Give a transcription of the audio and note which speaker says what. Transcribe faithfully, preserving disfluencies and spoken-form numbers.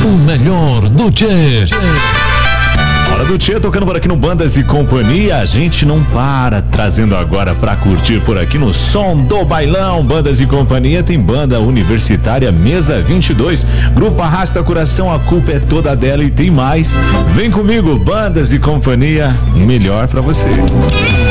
Speaker 1: O melhor do Tchê.
Speaker 2: Hora do Tchê, tocando por aqui no Bandas e Companhia. A gente não para, trazendo agora pra curtir por aqui no som do bailão. Bandas e Companhia tem banda universitária Mesa vinte e dois, Grupo Arrasta Coração, a culpa é toda dela e tem mais. Vem comigo, Bandas e Companhia, melhor pra você.